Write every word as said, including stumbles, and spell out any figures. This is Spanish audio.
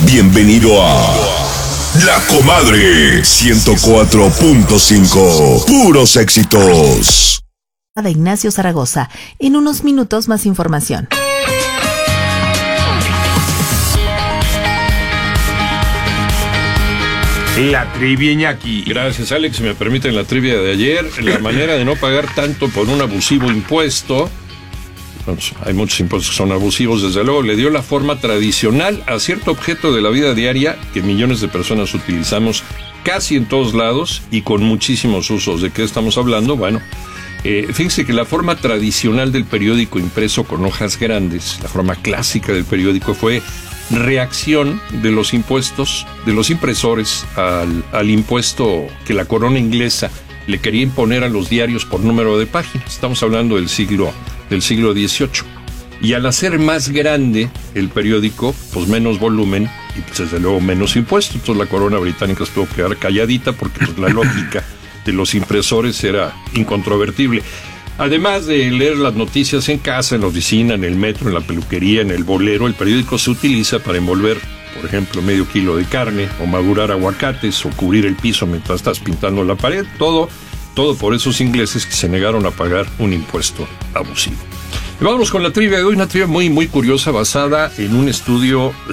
Bienvenido a La Comadre ciento cuatro punto cinco. Puros éxitos. De Ignacio Zaragoza. En unos minutos más información. La trivia, Iñaki. Gracias, Alex. Si me permiten la trivia de ayer, la manera de no pagar tanto por un abusivo impuesto, pues, hay muchos impuestos que son abusivos, desde luego, le dio la forma tradicional a cierto objeto de la vida diaria que millones de personas utilizamos casi en todos lados y con muchísimos usos. ¿De qué estamos hablando? Bueno, eh, fíjense que la forma tradicional del periódico impreso con hojas grandes, la forma clásica del periódico, fue reacción de los impuestos, de los impresores al, al impuesto que la corona inglesa le quería imponer a los diarios por número de páginas. Estamos hablando del siglo, del siglo dieciocho. Y al hacer más grande el periódico, pues menos volumen y pues desde luego menos impuestos. Entonces la corona británica se tuvo que quedar calladita porque pues, la lógica de los impresores era incontrovertible. Además de leer las noticias en casa, en la oficina, en el metro, en la peluquería, en el bolero, el periódico se utiliza para envolver, por ejemplo, medio kilo de carne, o madurar aguacates, o cubrir el piso mientras estás pintando la pared. Todo, todo por esos ingleses que se negaron a pagar un impuesto abusivo. Y vámonos con la trivia de hoy, una trivia muy, muy curiosa, basada en un estudio